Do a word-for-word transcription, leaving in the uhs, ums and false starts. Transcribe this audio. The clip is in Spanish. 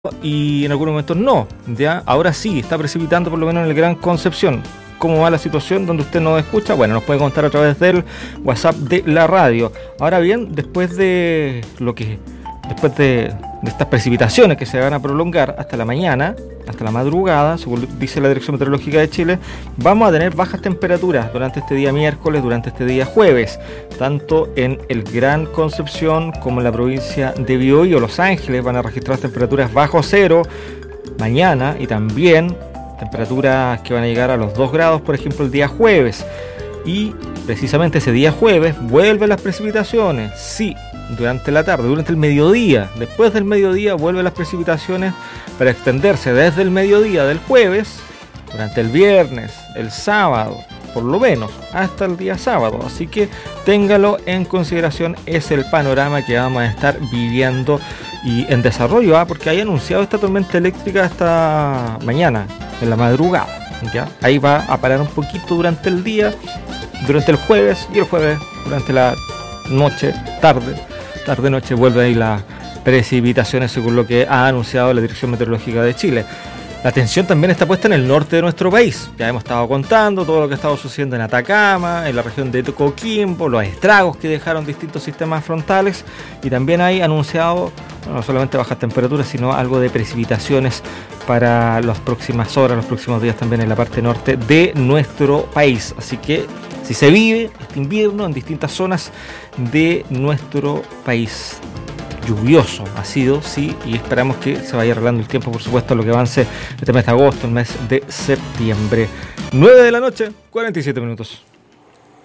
y en algunos momentos no, ¿ya? Ahora sí, está precipitando por lo menos en el Gran Concepción. ¿Cómo va la situación donde usted nos escucha? Bueno, nos puede contar a través del WhatsApp de la radio. Ahora bien, después de lo que después de, de estas precipitaciones que se van a prolongar hasta la mañana, hasta la madrugada, según dice la Dirección Meteorológica de Chile, vamos a tener bajas temperaturas durante este día miércoles, durante este día jueves, tanto en el Gran Concepción como en la provincia de Biobío. Los Ángeles van a registrar temperaturas bajo cero mañana y también temperaturas que van a llegar a los dos grados, por ejemplo, el día jueves. Y precisamente ese día jueves vuelven las precipitaciones, sí, durante la tarde, durante el mediodía. Después del mediodía vuelven las precipitaciones para extenderse desde el mediodía del jueves, durante el viernes, el sábado, por lo menos hasta el día sábado. Así que téngalo en consideración, es el panorama que vamos a estar viviendo y en desarrollo, ¿ah? Porque hay anunciado esta tormenta eléctrica hasta mañana, en la madrugada. ¿Ya? Ahí va a parar un poquito durante el día, durante el jueves, y el jueves durante la noche, tarde, tarde-noche vuelve ahí las precipitaciones según lo que ha anunciado la Dirección Meteorológica de Chile. La atención también está puesta en el norte de nuestro país. Ya hemos estado contando todo lo que ha estado sucediendo en Atacama, en la región de Coquimbo, los estragos que dejaron distintos sistemas frontales, y también hay anunciado bueno, no solamente bajas temperaturas, sino algo de precipitaciones para las próximas horas, los próximos días también en la parte norte de nuestro país. Así que si se vive este invierno en distintas zonas de nuestro país. Lluvioso ha sido, sí, y esperamos que se vaya arreglando el tiempo, por supuesto, lo que avance este mes de agosto, el mes de septiembre. nueve de la noche, cuarenta y siete minutos.